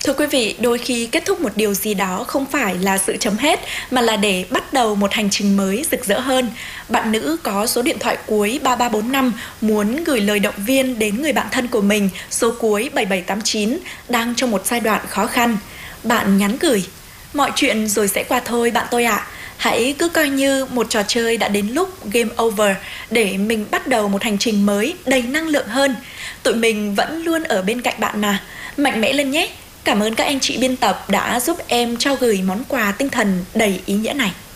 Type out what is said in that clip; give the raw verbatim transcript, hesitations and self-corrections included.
Thưa quý vị, đôi khi kết thúc một điều gì đó không phải là sự chấm hết, mà là để bắt đầu một hành trình mới rực rỡ hơn. Bạn nữ có số điện thoại cuối ba ba bốn năm muốn gửi lời động viên đến người bạn thân của mình, số cuối bảy bảy tám chín, đang trong một giai đoạn khó khăn. Bạn nhắn gửi: mọi chuyện rồi sẽ qua thôi bạn tôi ạ. Hãy cứ coi như một trò chơi đã đến lúc game over, để mình bắt đầu một hành trình mới đầy năng lượng hơn. Tụi mình vẫn luôn ở bên cạnh bạn mà. Mạnh mẽ lên nhé. Cảm ơn các anh chị biên tập đã giúp em trao gửi món quà tinh thần đầy ý nghĩa này.